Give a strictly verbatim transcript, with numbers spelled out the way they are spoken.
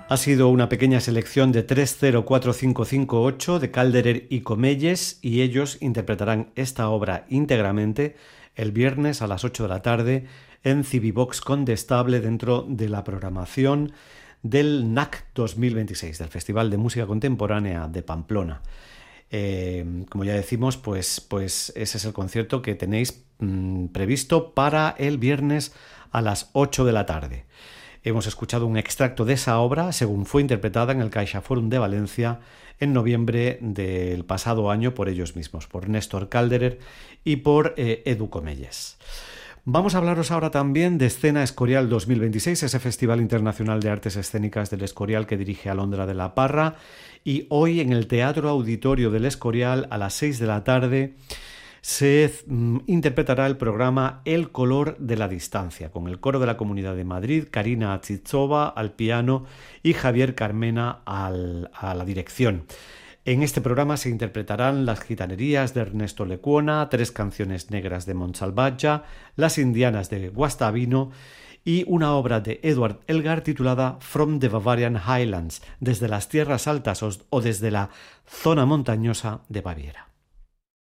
Ha sido una pequeña selección de tres cero cuatro cinco cinco ocho de Calderer y Comelles, y ellos interpretarán esta obra íntegramente el viernes a las ocho de la tarde en Civivox Condestable dentro de la programación del N A C dos mil veintiséis, del Festival de Música Contemporánea de Pamplona. Eh, como ya decimos, pues, pues ese es el concierto que tenéis mmm, previsto para el viernes a las ocho de la tarde. Hemos escuchado un extracto de esa obra según fue interpretada en el CaixaForum de Valencia en noviembre del pasado año por ellos mismos, por Néstor Calderer y por eh, Edu Comelles. Vamos a hablaros ahora también de Escena Escorial dos mil veintiséis, ese Festival Internacional de Artes Escénicas del Escorial que dirige Alondra de la Parra, y hoy en el Teatro Auditorio del Escorial a las seis de la tarde se mm, interpretará el programa El color de la distancia, con el coro de la Comunidad de Madrid, Karina Achitzova al piano y Javier Carmena al, a la dirección. En este programa se interpretarán las gitanerías de Ernesto Lecuona, tres canciones negras de Montsalvatge, las indianas de Guastavino y una obra de Edward Elgar titulada From the Bavarian Highlands, desde las tierras altas o desde la zona montañosa de Baviera.